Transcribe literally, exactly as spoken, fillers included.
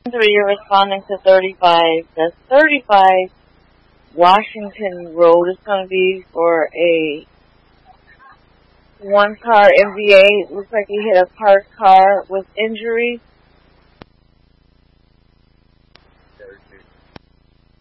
Three, you're responding to thirty-five. That's thirty-five Washington Road. Is going to be for a one car M V A. Looks like he hit a parked car with injury.